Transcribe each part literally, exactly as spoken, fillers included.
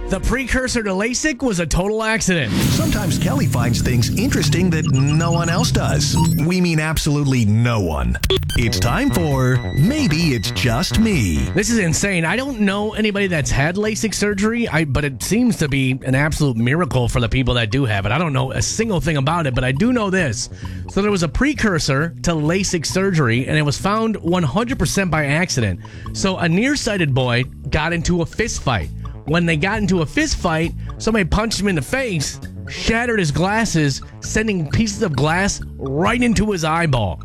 The precursor to LASIK was a total accident. Sometimes Kelly finds things interesting that no one else does. We mean absolutely no one. It's time for Maybe It's Just Me. This is insane. I don't know anybody that's had LASIK surgery, I, but it seems to be an absolute miracle for the people that do have it. I don't know a single thing about it, but I do know this. So there was a precursor to LASIK surgery, and it was found one hundred percent by accident. So a nearsighted boy got into a fist fight. When they got into a fist fight, somebody punched him in the face, shattered his glasses, sending pieces of glass right into his eyeball.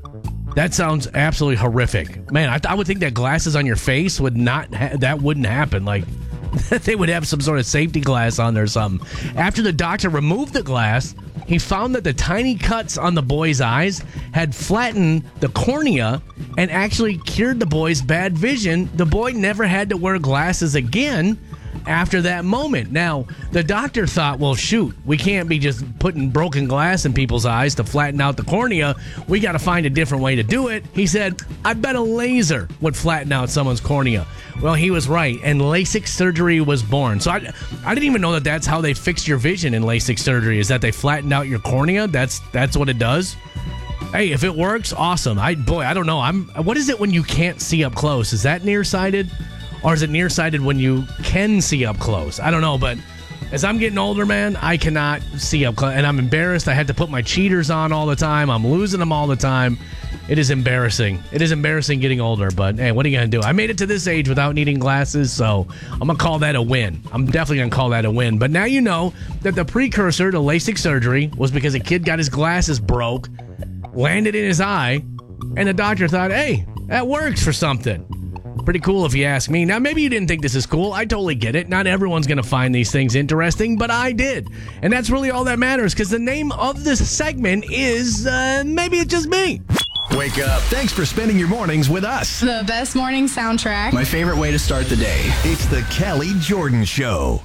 That sounds absolutely horrific. Man, I, th- I would think that glasses on your face would not, ha- that wouldn't happen. Like, they would have some sort of safety glass on there or something. After the doctor removed the glass, he found that the tiny cuts on the boy's eyes had flattened the cornea and actually cured the boy's bad vision. The boy never had to wear glasses again after that moment. Now, the doctor thought, well, shoot, we can't be just putting broken glass in people's eyes to flatten out the cornea. We got to find a different way to do it. He said, I bet a laser would flatten out someone's cornea. Well, he was right, and LASIK surgery was born. So I, I didn't even know that that's how they fixed your vision in LASIK surgery, is that they flattened out your cornea. That's that's what it does. Hey, if it works, awesome. I boy, I don't know. I'm. What is it when you can't see up close? Is that nearsighted? Or is it nearsighted when you can see up close? I don't know, but as I'm getting older, man, I cannot see up close. And I'm embarrassed. I had to put my cheaters on all the time. I'm losing them all the time. It is embarrassing. It is embarrassing getting older, but hey, what are you going to do? I made it to this age without needing glasses, so I'm going to call that a win. I'm definitely going to call that a win. But now you know that the precursor to LASIK surgery was because a kid got his glasses broke, landed in his eye, and the doctor thought, hey, that works for something. Pretty cool if you ask me. Now, maybe you didn't think this is cool. I totally get it. Not everyone's going to find these things interesting, but I did. And that's really all that matters, because the name of this segment is uh, Maybe It's Just Me. Wake up. Thanks for spending your mornings with us. The best morning soundtrack. My favorite way to start the day. It's the Kelly Jordan Show.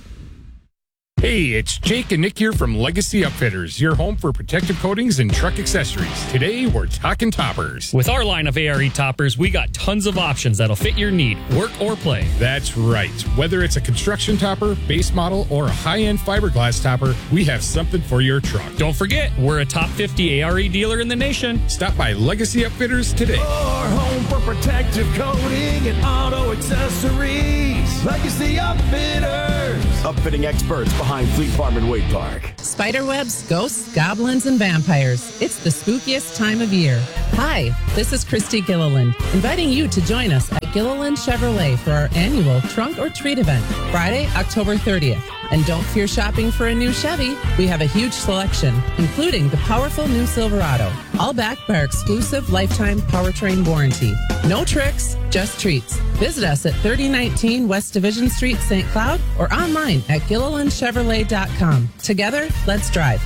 Hey, it's Jake and Nick here from Legacy Upfitters, your home for protective coatings and truck accessories. Today, we're talking toppers. With our line of A R E toppers, we got tons of options that'll fit your need, work or play. That's right. Whether it's a construction topper, base model, or a high-end fiberglass topper, we have something for your truck. Don't forget, we're a top fifty A R E dealer in the nation. Stop by Legacy Upfitters today. Your home for protective coating and auto accessories. Legacy Upfitters. Upfitting experts behind Fleet Farm and Wade Park. Spiderwebs, ghosts, goblins, and vampires. It's the spookiest time of year. Hi, this is Christy Gilliland, inviting you to join us at Gilliland Chevrolet for our annual Trunk or Treat event, Friday, October thirtieth. And don't fear shopping for a new Chevy. We have a huge selection, including the powerful new Silverado, all backed by our exclusive lifetime powertrain warranty. No tricks, just treats. Visit us at thirty nineteen West Division Street, Saint Cloud, or online at gilliland chevrolet dot com. Together, let's drive.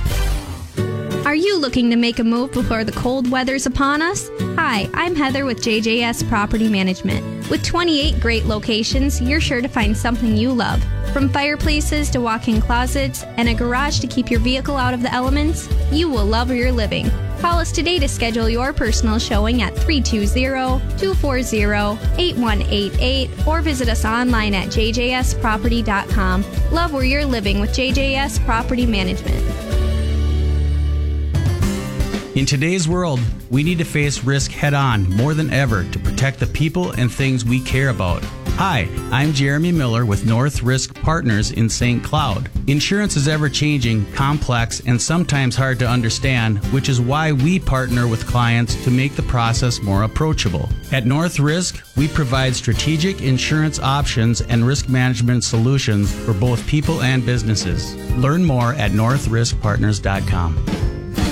Are you looking to make a move before the cold weather's upon us? Hi, I'm Heather with J J S Property Management. With twenty-eight great locations, you're sure to find something you love. From fireplaces to walk-in closets and a garage to keep your vehicle out of the elements, you will love where you're living. Call us today to schedule your personal showing at three two zero, two four zero, eight one eight eight or visit us online at j j s property dot com. Love where you're living with J J S Property Management. In today's world, we need to face risk head-on more than ever to protect the people and things we care about. Hi, I'm Jeremy Miller with North Risk Partners in Saint Cloud. Insurance is ever-changing, complex, and sometimes hard to understand, which is why we partner with clients to make the process more approachable. At North Risk, we provide strategic insurance options and risk management solutions for both people and businesses. Learn more at north risk partners dot com.